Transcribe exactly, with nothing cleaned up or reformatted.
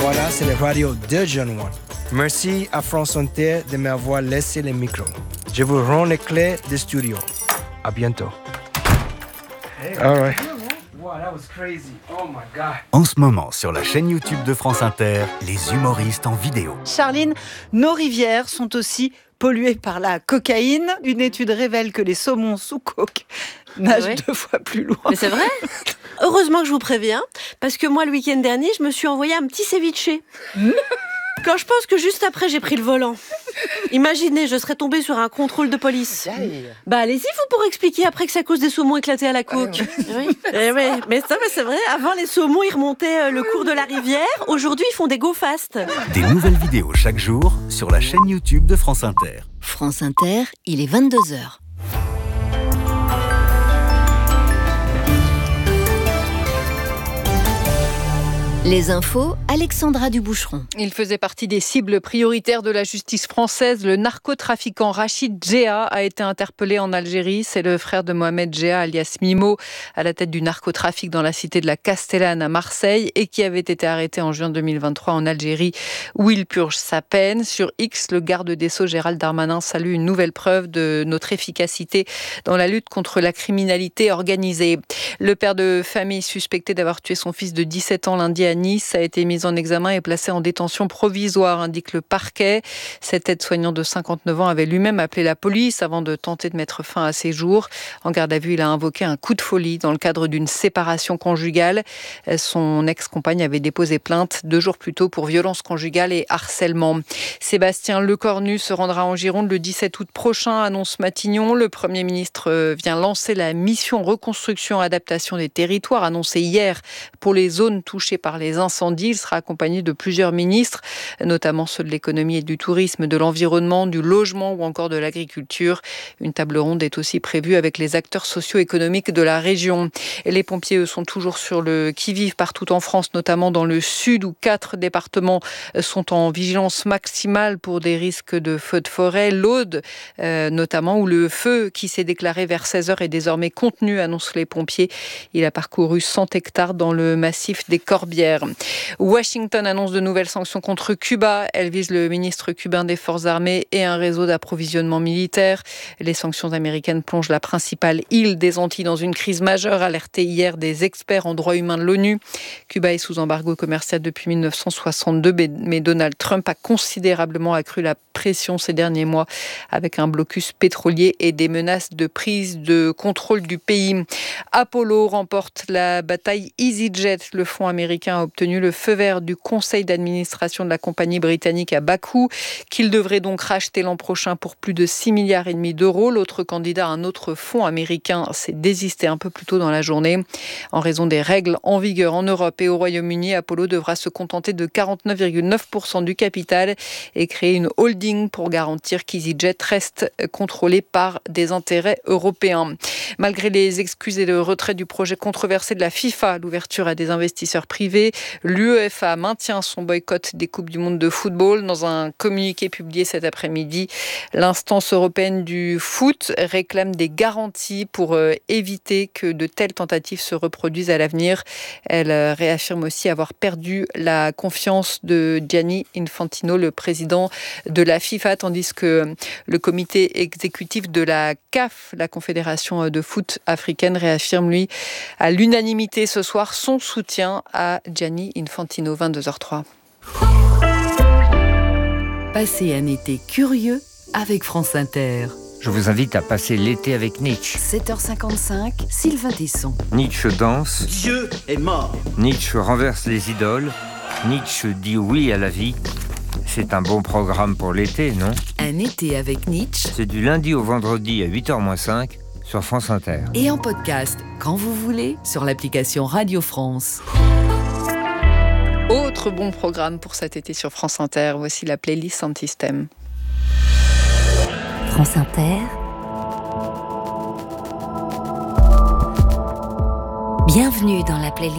Voilà, c'est la radio de John One. Merci à France Inter de m'avoir laissé le micro. Je vous rends les clés du studio. À bientôt. Hey, all right. Wow, that was crazy. Oh my God. En ce moment, sur la chaîne YouTube de France Inter, les humoristes en vidéo. Charline, nos rivières sont aussi polluées par la cocaïne. Une étude révèle que les saumons sous coke nagent ouais. deux fois plus loin. Mais c'est vrai. Heureusement que je vous préviens, parce que moi, le week-end dernier, je me suis envoyé un petit ceviche. Mmh. Quand je pense que juste après, j'ai pris le volant. Imaginez, je serais tombée sur un contrôle de police. Aïe. Bah allez-y, vous pourrez expliquer après que c'est à cause des saumons éclatés à la coke. Oui. Eh ouais, mais ça, mais c'est vrai. Avant, les saumons, ils remontaient le cours de la rivière. Aujourd'hui, ils font des go fast. Des nouvelles vidéos chaque jour sur la chaîne YouTube de France Inter. France Inter, il est vingt-deux heures. Les infos, Alexandra Duboucheron. Il faisait partie des cibles prioritaires de la justice française. Le narcotrafiquant Rachid Djea a été interpellé en Algérie. C'est le frère de Mohamed Djea, alias Mimo, à la tête du narcotrafic dans la cité de la Castellane à Marseille et qui avait été arrêté en juin deux mille vingt-trois en Algérie où il purge sa peine. Sur X, le garde des Sceaux Gérald Darmanin salue une nouvelle preuve de notre efficacité dans la lutte contre la criminalité organisée. Le père de famille suspecté d'avoir tué son fils de dix-sept ans lundi à Nice a été mis en examen et placé en détention provisoire, indique le parquet. Cet aide-soignant de cinquante-neuf ans avait lui-même appelé la police avant de tenter de mettre fin à ses jours. En garde à vue, il a invoqué un coup de folie dans le cadre d'une séparation conjugale. Son ex-compagne avait déposé plainte deux jours plus tôt pour violence conjugale et harcèlement. Sébastien Lecornu se rendra en Gironde le dix-sept août prochain, annonce Matignon. Le Premier ministre vient lancer la mission reconstruction adaptation des territoires annoncée hier pour les zones touchées par les incendies. Il sera accompagné de plusieurs ministres, notamment ceux de l'économie et du tourisme, de l'environnement, du logement ou encore de l'agriculture. Une table ronde est aussi prévue avec les acteurs socio-économiques de la région. Et les pompiers, eux, sont toujours sur le qui-vive partout en France, notamment dans le sud où quatre départements sont en vigilance maximale pour des risques de feux de forêt. L'Aude, euh, notamment, où le feu qui s'est déclaré vers seize heures est désormais contenu, annoncent les pompiers. Il a parcouru cent hectares dans le massif des Corbières. Washington annonce de nouvelles sanctions contre Cuba. Elles visent le ministre cubain des Forces armées et un réseau d'approvisionnement militaire. Les sanctions américaines plongent la principale île des Antilles dans une crise majeure, alertée hier des experts en droits humains de l'ONU. Cuba est sous embargo commercial depuis mille neuf cent soixante-deux, mais Donald Trump a considérablement accru la pression ces derniers mois avec un blocus pétrolier et des menaces de prise de contrôle du pays. Apollo remporte la bataille EasyJet. Le fonds américain a obtenu le feu vert du conseil d'administration de la compagnie britannique à Bakou, qu'il devrait donc racheter l'an prochain pour plus de six milliards et demi d'euros. L'autre candidat, un autre fonds américain, s'est désisté un peu plus tôt dans la journée. En raison des règles en vigueur en Europe et au Royaume-Uni, Apollo devra se contenter de quarante-neuf virgule neuf pour cent du capital et créer une holding pour garantir qu'EasyJet reste contrôlé par des intérêts européens. Malgré les excuses et le retrait du projet controversé de la FIFA, l'ouverture à des investisseurs privés, l'UEFA maintient son boycott des Coupes du Monde de football. Dans un communiqué publié cet après-midi, l'instance européenne du foot réclame des garanties pour euh, éviter que de telles tentatives se reproduisent à l'avenir. Elle euh, réaffirme aussi avoir perdu la confiance de Gianni Infantino, le président de la FIFA, tandis que le comité exécutif de la C A F, la Confédération de foot africaine, réaffirme, lui, à l'unanimité ce soir, son soutien à Gianni Infantino. vingt-deux heures zéro trois. Passez un été curieux avec France Inter. Je vous invite à passer l'été avec Nietzsche. sept heures cinquante-cinq, Sylvain Tesson. Nietzsche danse. Dieu est mort. Nietzsche renverse les idoles. Nietzsche dit oui à la vie. C'est un bon programme pour l'été, non? Un été avec Nietzsche. C'est du lundi au vendredi à huit heures moins cinq sur France Inter. Et en podcast, quand vous voulez, sur l'application Radio France. Autre bon programme pour cet été sur France Inter. Voici la playlist Sound System. France Inter. Bienvenue dans la playlist.